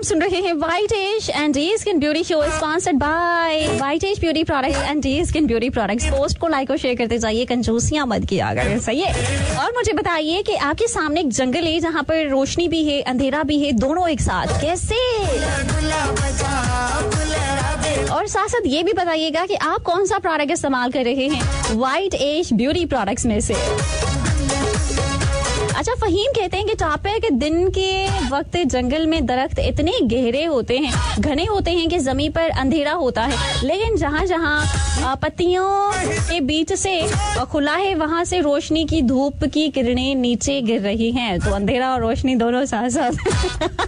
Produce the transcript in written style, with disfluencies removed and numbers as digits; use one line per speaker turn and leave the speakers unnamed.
सुन रहे हैं white as and day skin beauty show sponsored by white as beauty products and day skin beauty products. Post को like और share करते जाइए, कंजूसियां मत किया करें, सही है। और मुझे बताइए कि आपके सामने एक जंगल है जहाँ पर रोशनी भी है, अंधेरा भी है, दोनों एक साथ, कैसे? और साथ साथ ये भी बताइएगा कि आप कौन सा प्रोडक्ट इस्तेमाल कर रहे हैं व्हाइट एज ब्यूटी प्रोडक्ट्स में से। अच्छा, फहीम कहते हैं कि टॉपिक के दिन के वक्त जंगल में दरख्त इतने गहरे होते हैं, घने होते हैं कि जमीन पर अंधेरा होता है, लेकिन जहाँ जहाँ पत्तियों के बीच से खुला है वहां से रोशनी की धूप की किरणें नीचे गिर रही हैं, तो अंधेरा और रोशनी दोनों साथ साथ